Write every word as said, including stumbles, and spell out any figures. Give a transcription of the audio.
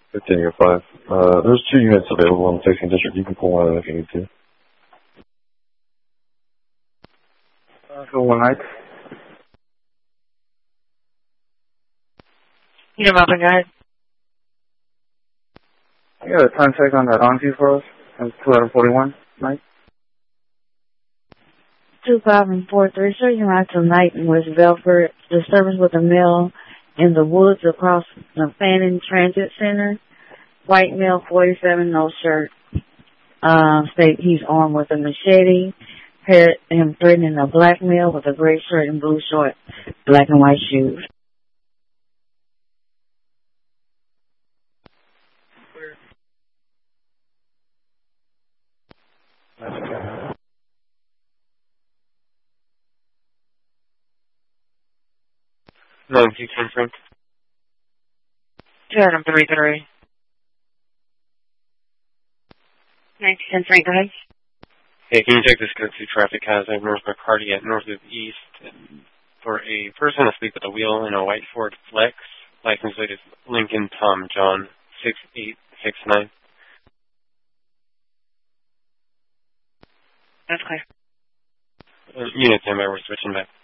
fifteen year five. Uh, there's two units available in the sixteenth district. You can pull one in if you need to. Uh, go one night. You know, Mountain Guide. You got a time check on that on for us? It's two forty-one, night. two five and four three, sir. You're out tonight in West Belford. The service with a male in the woods across the Fannin Transit Center. White male, forty-seven, no shirt. Uh, state he's armed with a machete. Paired him threatening a black male with a gray shirt and blue short, black and white shoes. nine sixteen Frank. two Adam three three. nine ten Frank, go ahead. Hey, can you check this code two traffic hazard North McCarty at north of east for a person asleep at the wheel in a white Ford Flex. License plate is Lincoln Tom John six eight six nine. That's clear. Uh, unit ten by, we're switching back.